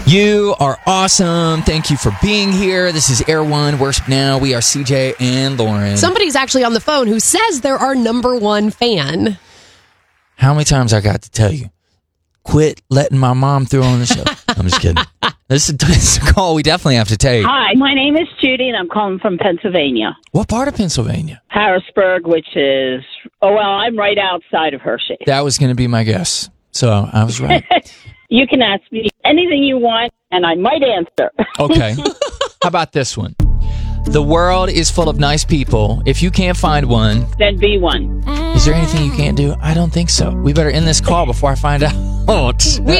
You are awesome. Thank you for being here. This is Air One Worship Now. We are CJ and Lauren. Somebody's actually on the phone who says they're our number one fan. How many times I got to tell you, quit letting my mom through on the show? I'm just kidding. This is a call we definitely have to take. Hi, my name is Judy, and I'm calling from Pennsylvania. What part of Pennsylvania? Harrisburg, which is, I'm right outside of Hershey. That was going to be my guess. So I was right. You can ask me anything you want, and I might answer. Okay. How about this one? The world is full of nice people. If you can't find one, Then be one. is there anything you can't do? I don't think so. We better end this call before I find out.